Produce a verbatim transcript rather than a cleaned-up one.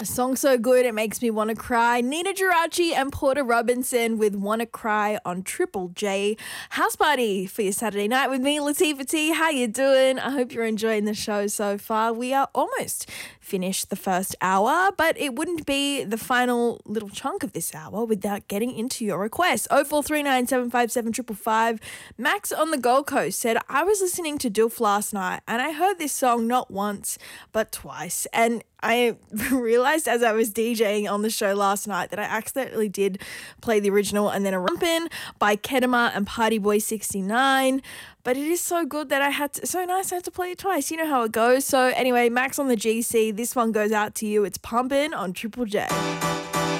A song so good it makes me want to cry. Nina Geraci and Porter Robinson with Wanna Cry on Triple J. House party for your Saturday night with me, Latifah T. How you doing? I hope you're enjoying the show so far. We are almost finished the first hour, but it wouldn't be the final little chunk of this hour without getting into your requests. oh four three nine, seven five seven, five five five. Max on the Gold Coast said, I was listening to Dilf last night and I heard this song not once but twice, and I realised as I was DJing on the show last night that I accidentally did play the original and then a Rumpin' by Kedema and Party Boy sixty-nine, but it is so good that I had to, so nice I had to play it twice. You know how it goes. So anyway, Max on the G C, this one goes out to you. It's Pumpin' on Triple J.